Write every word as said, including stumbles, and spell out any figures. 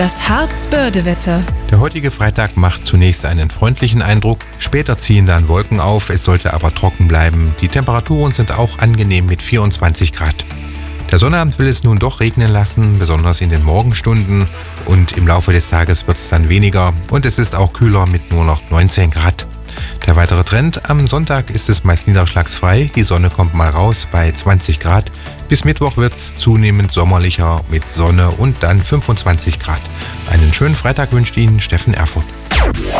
Das Harzbörde-Wetter. Der heutige Freitag macht zunächst einen freundlichen Eindruck, später ziehen dann Wolken auf, es sollte aber trocken bleiben. Die Temperaturen sind auch angenehm mit vierundzwanzig Grad. Der Sonnabend will es nun doch regnen lassen, besonders in den Morgenstunden, und im Laufe des Tages wird es dann weniger und es ist auch kühler mit nur noch neunzehn Grad. Der weitere Trend: am Sonntag ist es meist niederschlagsfrei, die Sonne kommt mal raus bei zwanzig Grad. Bis Mittwoch wird es zunehmend sommerlicher mit Sonne und dann fünfundzwanzig Grad. Einen schönen Freitag wünscht Ihnen Steffen Erfurt.